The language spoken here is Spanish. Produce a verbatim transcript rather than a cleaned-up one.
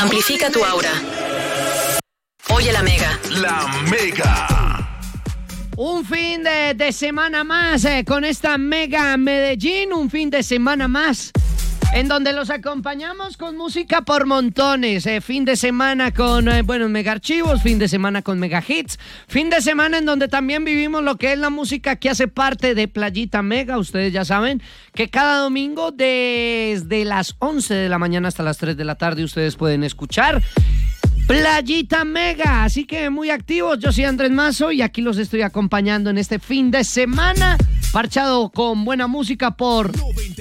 Amplifica tu aura. Oye la Mega. La Mega. Un fin de, de semana más eh, con esta Mega Medellín, un fin de semana más en donde los acompañamos con música por montones, eh, fin de semana con eh, buenos mega archivos, fin de semana con mega hits, fin de semana en donde también vivimos lo que es la música que hace parte de Playita Mega. Ustedes ya saben que cada domingo desde las once de la mañana hasta las tres de la tarde ustedes pueden escuchar Playita Mega, así que muy activos. Yo soy Andrés Mazo y aquí los estoy acompañando en este fin de semana, parchado con buena música por